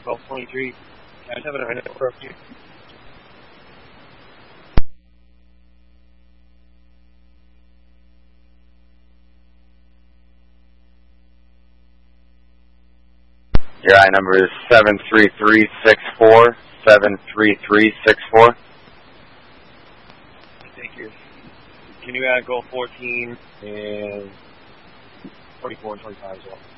1223. I just have it on network. Your I number is 73364, 73364. Thank you. Can you add Gulf 14 and 24 and 25 as well?